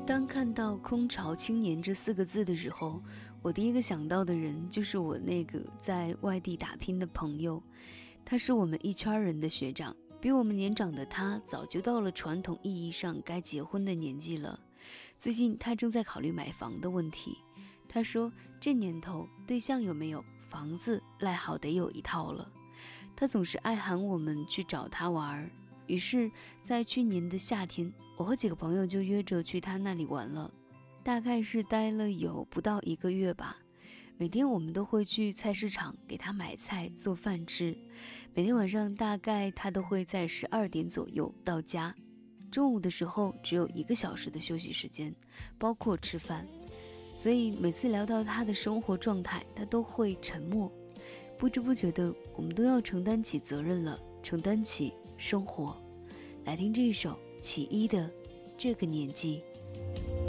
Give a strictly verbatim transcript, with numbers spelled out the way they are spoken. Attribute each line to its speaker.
Speaker 1: 当看到空巢青年这四个字的时候，我第一个想到的人就是我那个在外地打拼的朋友。他是我们一圈人的学长，比我们年长的他早就到了传统意义上该结婚的年纪了。最近他正在考虑买房的问题。他说这年头对象有没有，房子赖好得有一套了。他总是爱喊我们去找他玩，于是在去年的夏天，我和几个朋友就约着去他那里玩了。大概是待了有不到一个月吧。每天我们都会去菜市场给他买菜做饭吃，每天晚上大概他都会在十二点左右到家。中午的时候只有一个小时的休息时间，包括吃饭，所以每次聊到他的生活状态，他都会沉默。不知不觉的，我们都要承担起责任了，承担起生活。来听这一首启一的《这个年纪》。